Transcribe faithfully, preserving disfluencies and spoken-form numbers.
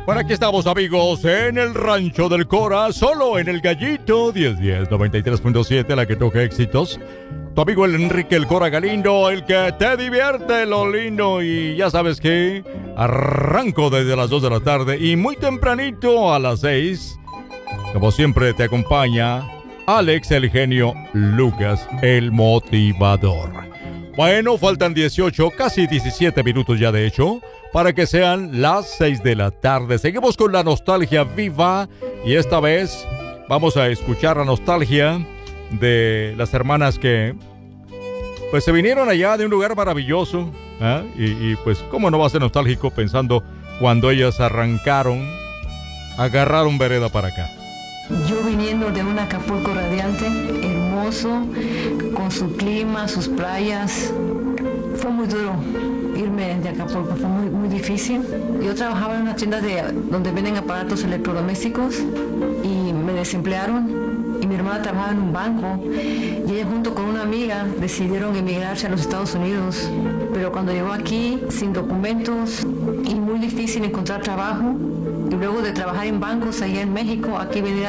Bueno, aquí estamos, amigos, en el Rancho del Cora, solo en el Gallito diez diez noventa y tres punto siete, la que toca éxitos. Tu amigo el Enrique el Cora Galindo, el que te divierte lo lindo. Y ya sabes que arranco desde las dos de la tarde y muy tempranito a las seis. Como siempre te acompaña Alex el genio Lucas el motivador. Bueno, faltan dieciocho, casi diecisiete minutos ya de hecho, para que sean las seis de la tarde. Seguimos con la nostalgia viva y esta vez vamos a escuchar la nostalgia de las hermanas que pues se vinieron allá de un lugar maravilloso, ¿eh? y, y pues cómo no va a ser nostálgico pensando cuando ellas arrancaron, agarraron vereda para acá. Yo viniendo de un Acapulco radiante, hermoso, con su clima, sus playas, fue muy duro irme de Acapulco, fue muy, muy difícil. Yo trabajaba en una tienda de, donde venden aparatos electrodomésticos y me desemplearon. Y mi hermana trabajaba en un banco y ella junto con una amiga decidieron emigrarse a los Estados Unidos. Pero cuando llegó aquí, sin documentos y muy difícil encontrar trabajo, y luego de trabajar en bancos allá en México, aquí venir